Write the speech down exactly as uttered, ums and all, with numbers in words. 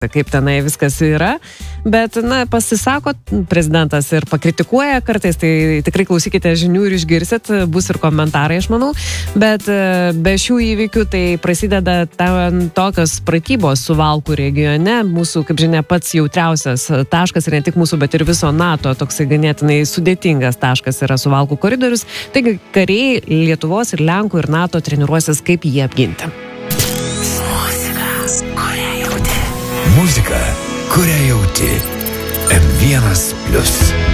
kaip tenai viskas yra, bet, na, pasisako prezidentas ir pakritikuoja kartais, tai tikrai klausykite žinių ir išgirsit, bus ir komentarai, aš manau, bet be šių įvykių tai prasideda ten tokios pratybos Suvalkų regione, mūsų, kaip žinia, pats jautriausias taškas ir ne tik mūsų, bet ir viso NATO, toksai ganėtinai sudėtingas taškas yra Suvalkų koridorius, taigi kariai Lietuvos ir Lenkų ir NATO treniruosis, kaip jį apginti. Muzika, kurią jauti. M vienas plius.